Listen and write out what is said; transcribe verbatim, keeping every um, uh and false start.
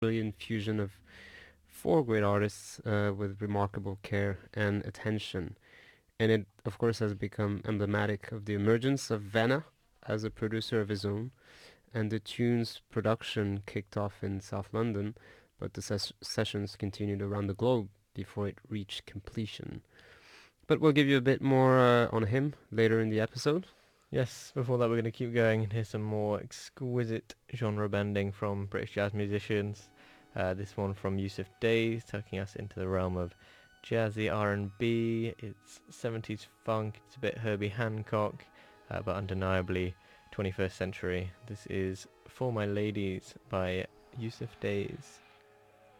brilliant fusion of four great artists uh, with remarkable care and attention. And it, of course, has become emblematic of the emergence of Vanna as a producer of his own, and the tune's production kicked off in South London, but the ses- sessions continued around the globe before it reached completion. But we'll give you a bit more uh, on him later in the episode. Yes, before that we're going to keep going and hear some more exquisite genre bending from British jazz musicians. Uh, this one from Yusuf Days, taking us into the realm of jazzy R and B. It's seventies funk, it's a bit Herbie Hancock, uh, but undeniably twenty-first century. This is For My Ladies by Yusuf Days.